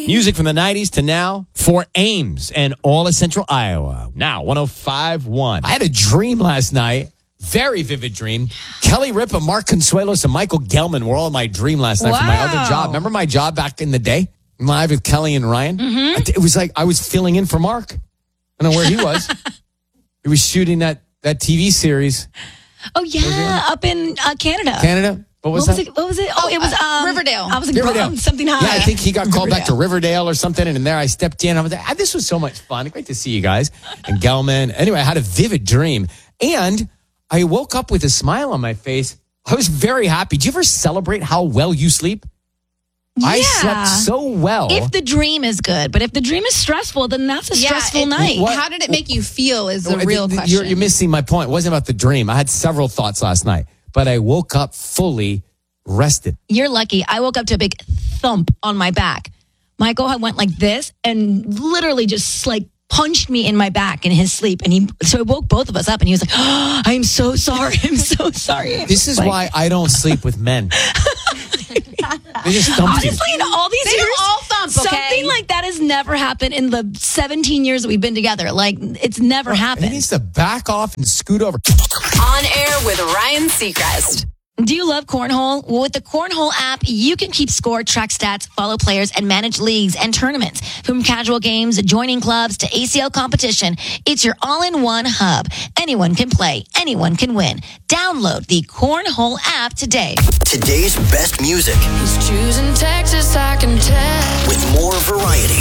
Music from the 90s to now for Ames and all of Central Iowa. Now, 105.1. I had a dream last night. Very vivid dream. Kelly Ripa, Mark Consuelos, and Michael Gelman were all in my dream last night from my other job. Remember my job back in the day? Live with Kelly and Ryan? Mm-hmm. It was like I was filling in for Mark. I don't know where he was. He was shooting that TV series. Oh, yeah, up in Canada. Canada? What was that? What was it? Oh, it was Riverdale. I was like, something high. Yeah, I think he got called back to Riverdale or something, and there I stepped in. I was like, this was so much fun. Great to see you guys. And Gelman. Anyway, I had a vivid dream, and I woke up with a smile on my face. I was very happy. Do you ever celebrate how well you sleep? Yeah. I slept so well. If the dream is good, but if the dream is stressful, then that's a stressful night. How did it make you feel is the real question. You're missing my point. It wasn't about the dream. I had several thoughts last night, but I woke up fully rested. You're lucky. I woke up to a big thump on my back. Michael went like this and literally just like punched me in my back in his sleep. And so it woke both of us up and he was like, oh, I'm so sorry. I'm so sorry. This is why I don't sleep with men. They just thumped you. Honestly, in all these years, all thump, okay? Something like that has never happened in the 17 years that we've been together. Like, it's never happened. He needs to back off and scoot over. On air with Ryan Seacrest. Do you love Cornhole? Well, with the Cornhole app, you can keep score, track stats, follow players, and manage leagues and tournaments. From casual games, joining clubs, to ACL competition, it's your all-in-one hub. Anyone can play. Anyone can win. Download the Cornhole app today. Today's best music. He's choosing Texas, I can tell. With more variety.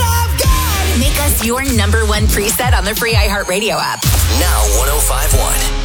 Make us your number one preset on the free iHeartRadio app. Now 105.1.